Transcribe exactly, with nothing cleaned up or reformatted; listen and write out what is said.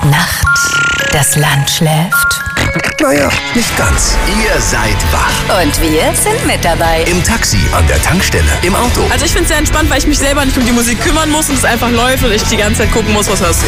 Nacht, das Land schläft. Naja, nicht ganz. Ihr seid wach. Und wir sind mit dabei. Im Taxi, an der Tankstelle, im Auto. Also ich finde es sehr entspannt, weil ich mich selber nicht um die Musik kümmern muss und es einfach läuft und ich die ganze Zeit gucken muss, was hörst du.